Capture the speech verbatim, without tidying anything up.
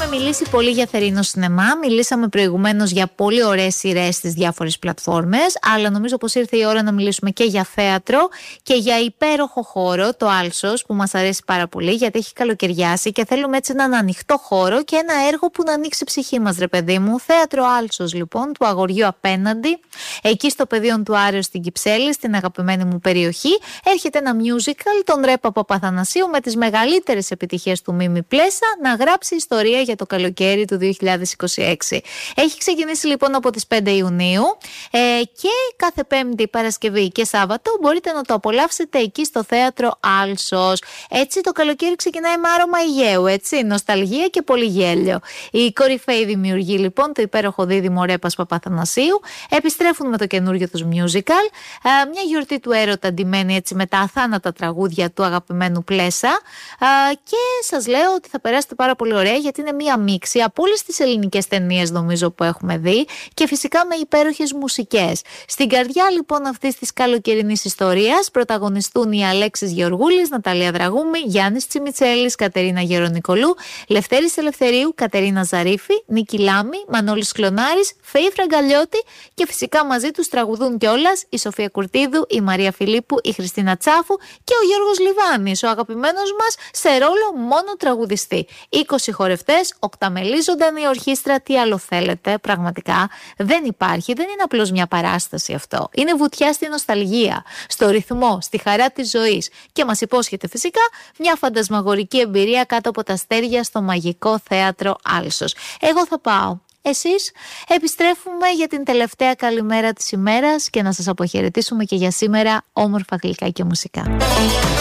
μιλήσει πολύ για θερινό σινεμά. Μιλήσαμε προηγουμένως για πολύ ωραίες σειρές στις διάφορες πλατφόρμες. Αλλά νομίζω πως ήρθε η ώρα να μιλήσουμε και για θέατρο και για υπέροχο χώρο, το Άλσος, που μας αρέσει πάρα πολύ γιατί έχει καλοκαιριάσει και θέλουμε έτσι έναν ανοιχτό χώρο και ένα έργο που να ανοίξει η ψυχή μας, ρε παιδί μου. Θέατρο Άλσος, λοιπόν, του Αγοριού απέναντι, εκεί στο πεδίο του Άρεως στην Κυψέλη, στην αγαπημένη μου περιοχή, έρχεται ένα musical, τον Ρέπα Παπαθανασίου, με τις μεγαλύτερες επιτυχίες του Μίμη Πλέσα, να γράψει ιστορία για το καλοκαίρι του δύο χιλιάδες είκοσι έξι. Έχει ξεκινήσει λοιπόν από τις πέντε Ιουνίου ε, και κάθε Πέμπτη, Παρασκευή και Σάββατο μπορείτε να το απολαύσετε εκεί στο θέατρο Άλσος. Έτσι το καλοκαίρι ξεκινάει με άρωμα Αιγαίου, έτσι, νοσταλγία και πολύ γέλιο. Οι κορυφαίοι δημιουργοί λοιπόν, το υπέροχο δίδυμο Ρέπας Παπαθανασίου, επιστρέφουν με το καινούριο τους musical, ε, μια γιορτή του έρωτα ντυμένη έτσι με τα αθάνατα τραγούδια του αγαπημένου Πλέσα, ε, και σας λέω ότι θα περάσετε πάρα πολύ ωραία γιατί είναι μια μίξη από όλες τις ελληνικές ταινίες νομίζω που έχουμε δει και φυσικά με υπέροχες μουσικές. Στην καρδιά λοιπόν αυτής της καλοκαιρινής ιστορίας πρωταγωνιστούν οι Αλέξης Γεωργούλης, Ναταλία Δραγούμη, Γιάννης Τσιμιτσέλης, Κατερίνα Γερονικολού, Λευτέρης Ελευθερίου, Κατερίνα Ζαρίφη, Νίκη Λάμη, Μανώλης Κλωνάρης, Φεή Φραγκαλιώτη και φυσικά μαζί τους τραγουδούν κιόλας η Σοφία Κουρτίδου, η Μαρία Φιλίππου, η Χριστίνα Τσάφου και ο Γιώργος Λιβάνης, ο αγαπημένος μας σε ρόλο μόνο τραγουδιστή. είκοσι χορευτές, οκταμελή ζωντανή ορχήστρα, τι άλλο θέλετε, πραγματικά δεν υπάρχει, δεν είναι απλώς μια παράσταση αυτό. Είναι βουτιά στη νοσταλγία, στο ρυθμό, στη χαρά της ζωής και μας υπόσχεται φυσικά μια φαντασμαγορική εμπειρία κάτω από τα αστέρια στο μαγικό θέατρο Άλσος. Εγώ θα πάω. Εσείς? Επιστρέφουμε για την τελευταία καλημέρα της ημέρας και να σας αποχαιρετήσουμε και για σήμερα όμορφα γλυκά και μουσικά.